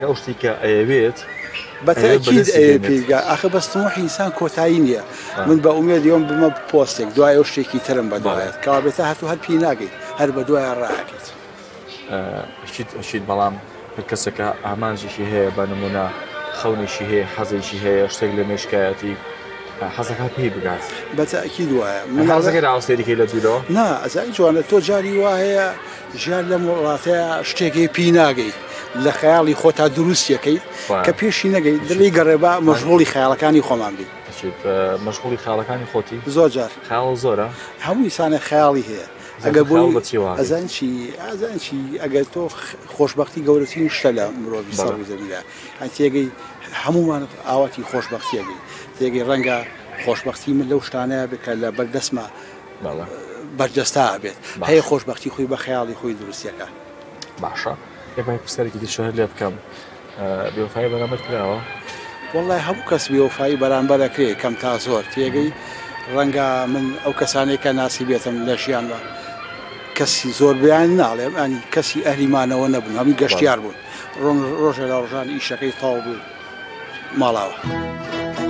ئەو شتی کە ئەیەوێت بەتەکید پێگا ئاخە بەستمۆحی ئینسان کۆتایی نییە من بە ئومێد دیۆم بمە پۆستێک دوای ئەو شتێکی ترم بەدوایێت کەوا بێتە هەتوو هەر پێی ناگەیت هەر بە دوای ڕاکێت شید بەڵام کەسەکە ئامانجێکی هەیە بە نمونە خەونێکی هەیە حەزێکی هەیە شتێک لە مێشکایەتی حەزەکە پێی بگات بەتەکید وایە من حەزەکە ئاوسێریکەی لە دوورەوە نا ئەزای جوانە تۆ جاری وایە ژیان لەم وڵاتەیە شتێکی پێی ناگەیت لە خەیاڵی خۆتا دروستیەکەی کە پێشی نەگەیت دڵی گەڕێبا مەشغوڵی خەیاڵەکانی خۆمان بین مەشغوڵی خەیاڵەکانی خۆتی زۆر جار خەیاڵ زۆرە هەموو ئینسانە خەیاڵی هەیە ئەگە بۆی ئەزانچی ئەگەر تۆ خۆشببختی گەورەترین شتە لە مرۆڤی سەڵی زەویدا تێگەی هەمومان ئاواتی خۆشببختیەگەی تێگەی ڕەنگە خۆشببختی من لەو شتانەیە بکە لە بەردەسمە بەردەستا بێت هەیە خۆشببختی خۆی بە خەیاڵی خۆی دروستیەکە باشە ێبای پرسەرێکی دیشەهر لێ بکەم بێوفایی بەرامبەر کراوە وەڵای هەموو کەس بێوفایی بەرامبەرەکرێ کەم تا زۆر تێگەی ڕەنگە من ئەو کەسانێک کە ناسی بێتم لە ژیانوە کەسی زۆر بیان ناڵێم ئەنی کەسی ئەهلیمانەوە نەبوون هەمی گەشتیار بوون ڕۆژە لە ڕۆژان ئیشەکەی تاو بوو ماڵاوە.